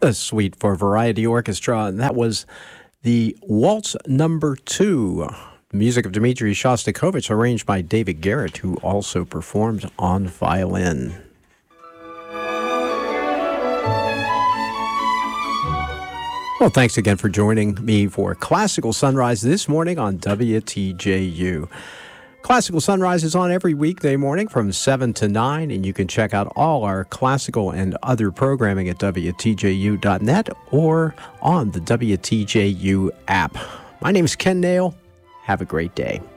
A suite for Variety Orchestra, and that was the Waltz Number 2. Music of Dmitri Shostakovich, arranged by David Garrett, who also performed on violin. Well, thanks again for joining me for Classical Sunrise this morning on WTJU. Classical Sunrise is on every weekday morning from 7 to 9, and you can check out all our classical and other programming at WTJU.net or on the WTJU app. My name is Ken Nail. Have a great day.